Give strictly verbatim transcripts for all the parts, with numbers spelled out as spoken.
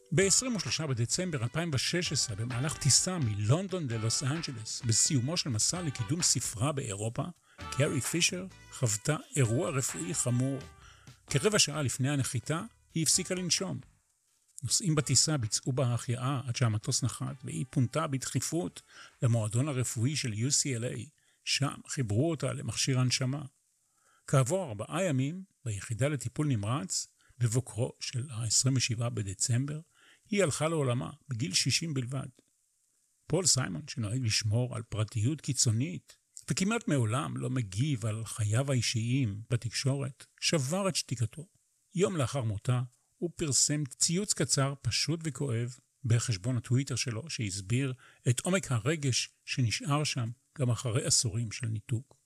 ב-עשרים ושלושה בדצמבר אלפיים ושש עשרה, במהלך טיסה מלונדון ללוס אנג'לס, בסיומו של מסע לקידום ספרה באירופה, קרי פישר חוותה אירוע רפואי חמור. כרבע שעה לפני הנחיתה, היא הפסיקה לנשום. נוסעים בטיסה ביצעו בה החייאה עד שהמטוס נחת, והיא פונתה בדחיפות למועדון הרפואי של יו סי אל איי. שם חיברו אותה למכשיר הנשמה. כעבור ארבעה ימים, ביחידה לטיפול נמרץ, בבוקרו של ה-עשרים ושבעה בדצמבר, היא הלכה לעולמה בגיל שישים בלבד. פול סיימון, שנוהג לשמור על פרטיות קיצונית, וכמעט מעולם לא מגיב על חייו האישיים בתקשורת, שבר את שתיקתו. יום לאחר מותה, הוא פרסם ציוץ קצר פשוט וכואב בחשבון הטוויטר שלו, שהסביר את עומק הרגש שנשאר שם גם אחרי עשורים של ניתוק.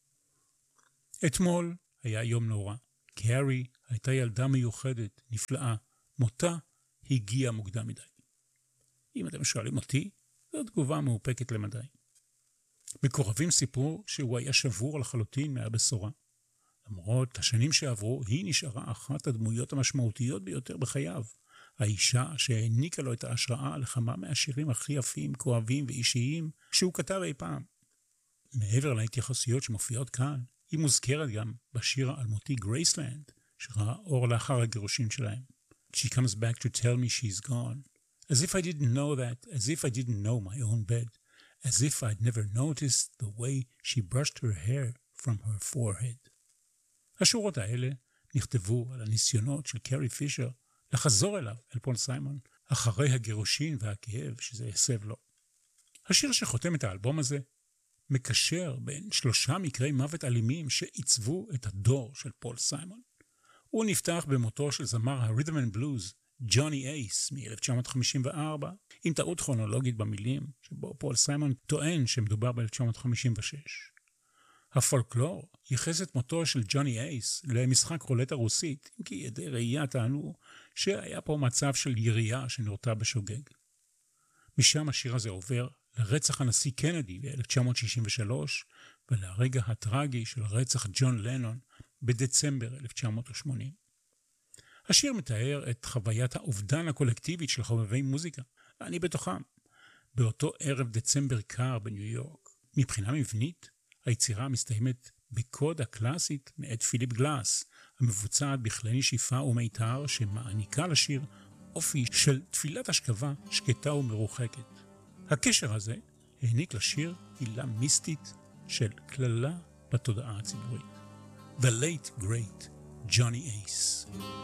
אתמול היה יום נורא. קרי הייתה ילדה מיוחדת, נפלאה. מותה הגיעה מוקדם מדי. אם אתם שואלים אותי, זו תגובה מאופקת למדי. מקורבים סיפרו שהוא היה שבור לחלוטין מהבשורה. למרות השנים שעברו, היא נשארה אחת הדמויות המשמעותיות ביותר בחייו. האישה שהעניקה לו את ההשראה לכמה מהשירים הכי יפים, כואבים ואישיים שהוא כתב אי פעם. מעבר להתייחסויות שמופיעות כאן, היא מוזכרת גם בשיר האלמותי גרייסלנד, שראה אור לאחר הגירושין שלהם. She comes back to tell me she's gone. As if I didn't know that, as if I didn't know my own bed, as if I'd never noticed the way she brushed her hair from her forehead. השורות האלה נכתבו על הניסיונות של קרי פישר לחזור אליו, אל פול סיימון, אחרי הגירושין והכאב שזה הסב לו. השיר שחותם את האלבום הזה מקשר בין שלושה מקרי מוות אלימים שעיצבו את הדור של פול סיימון. הוא נפתח במותו של זמר הרית'ם אנד בלוז, ג'וני אייס, מ-אלף תשע מאות חמישים וארבע, עם טעות כרונולוגית במילים, שבו פול סיימון טוען שמדובר ב-אלף תשע מאות חמישים ושש. הפולקלור ייחס את מותו של ג'וני אייס למשחק רולטה רוסית, אם כי ידי ראייה טענו שהיה פה מצב של ירייה שנורתה בשוגג. משם השיר הזה עובר לרצח הנשיא קנדי ב-אלף תשע מאות שישים ושלוש, ולרגע הטרגי של רצח ג'ון לנון בדצמבר אלף תשע מאות שמונים. השיר מתאר את חוויית האובדן הקולקטיבית של חובבי מוזיקה, ואני בתוכם. באותו ערב דצמבר קר בניו יורק. מבחינה מבנית, היצירה מסתיימת בקוד הקלאסית מאת פיליפ גלאס, המבוצעת בכלי נשיפה ומיתר שמעניקה לשיר אופי של תפילת השכבה שקטה ומרוחקת. הקשר הזה העניק לשיר הילה מיסטית של כללה בתודעה הציבורית. The late great Johnny Ace.